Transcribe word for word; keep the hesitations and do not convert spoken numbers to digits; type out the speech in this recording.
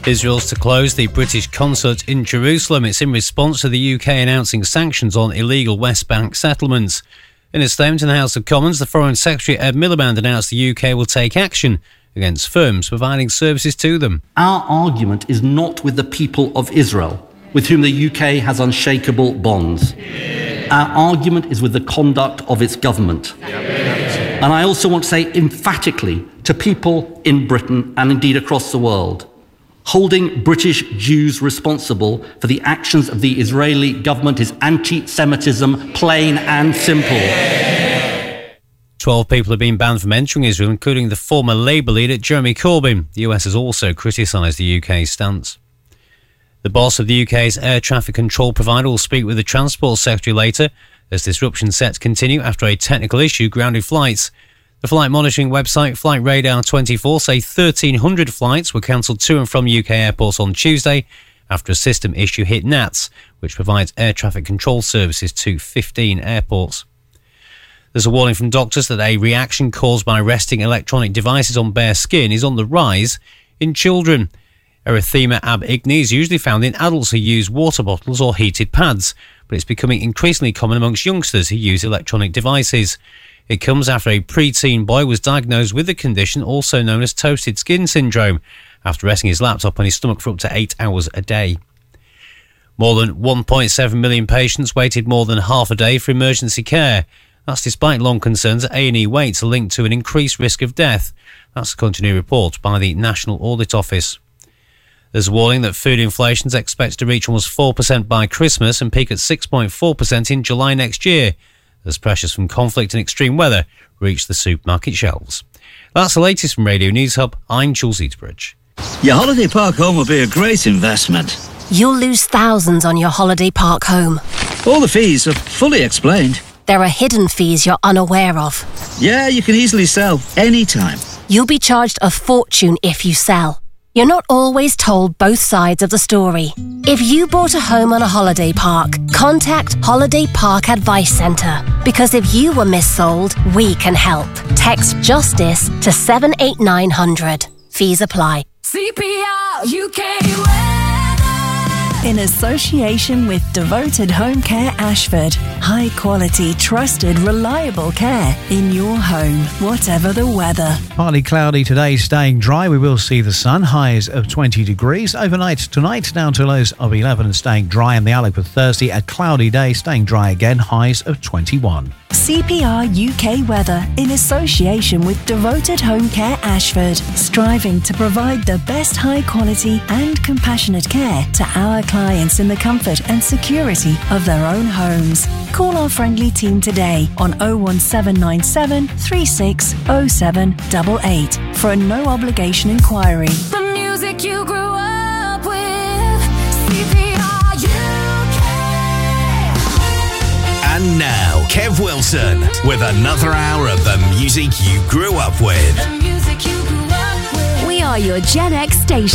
Israel's to close the British consulate in Jerusalem. It's in response to the U K announcing sanctions on illegal West Bank settlements. In a statement in the House of Commons, the Foreign Secretary Ed Miliband announced the U K will take action against firms providing services to them. Our argument is not with the people of Israel, with whom the U K has unshakable bonds. Our argument is with the conduct of its government. And I also want to say emphatically to people in Britain and indeed across the world, holding British Jews responsible for the actions of the Israeli government is anti-Semitism, plain and simple. Twelve people have been banned from entering Israel, including the former Labour leader Jeremy Corbyn. The U S has also criticised the U K's stance. The boss of the U K's air traffic control provider will speak with the Transport Secretary later as disruptions set to continue after a technical issue grounded flights. The flight monitoring website Flight Radar twenty-four say thirteen hundred flights were cancelled to and from U K airports on Tuesday after a system issue hit N A T S, which provides air traffic control services to fifteen airports. There's a warning from doctors that a reaction caused by resting electronic devices on bare skin is on the rise in children. Erythema ab igni is usually found in adults who use water bottles or heated pads, but it's becoming increasingly common amongst youngsters who use electronic devices. It comes after a preteen boy was diagnosed with the condition, also known as toasted skin syndrome, after resting his laptop on his stomach for up to eight hours a day. More than one point seven million patients waited more than half a day for emergency care. That's despite long concerns that A and E waits are linked to an increased risk of death. That's according to a new report by the National Audit Office. There's a warning that food inflation is expected to reach almost four percent by Christmas and peak at six point four percent in July next year, as pressures from conflict and extreme weather reach the supermarket shelves. That's the latest from Radio News Hub. I'm Jules Eaterbridge. Your holiday park home will be a great investment. You'll lose thousands on your holiday park home. All the fees are fully explained. There are hidden fees you're unaware of. Yeah, you can easily sell anytime. You'll be charged a fortune if you sell. You're not always told both sides of the story. If you bought a home on a holiday park, contact Holiday Park Advice Centre. Because if you were missold, we can help. Text JUSTICE to seven eight nine hundred. Fees apply. C P R U K weather. In association with Devoted Home Care Ashford. High quality, trusted, reliable care in your home, whatever the weather. Partly cloudy today, staying dry. We will see the sun. Highs of twenty degrees. Overnight tonight, down to lows of eleven and staying dry in the Alec with Thursday. A cloudy day, staying dry again. Highs of twenty-one. C P R U K weather in association with Devoted Home Care Ashford, striving to provide the best high quality and compassionate care to our clients in the comfort and security of their own homes. Call our friendly team today on oh one seven nine seven, three six oh seven eight eight for a no obligation inquiry. The music you grew up with, C P R U K. And now, Kev Wilson with another hour of the music you grew up with. The music you grew up with. We are your Gen X station.